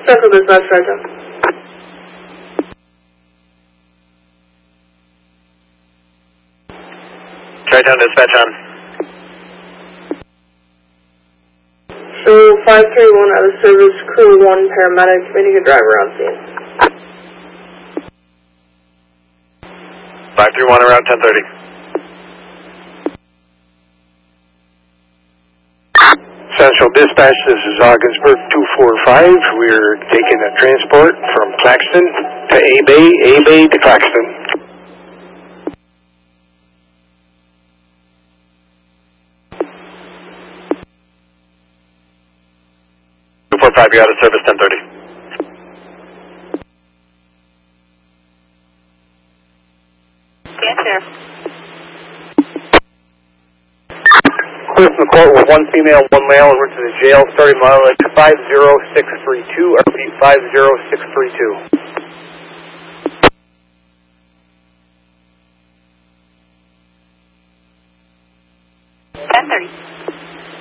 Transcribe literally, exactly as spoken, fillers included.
Central Dispatch, Tri-Town. Tri-Town Dispatch on. Show five three one out of service, crew one, paramedic, waiting a driver on scene. five three one around ten thirty. Central Dispatch, this is Augsburg two four five. We're taking a transport from Claxton to A-Bay, A-Bay to Claxton. two four five, you're out of service, ten thirty. Yes, sir. Clear from the court with one female, one male, and route to the jail, starting mileage five zero six three two, I repeat five zero six three two. ten thirty.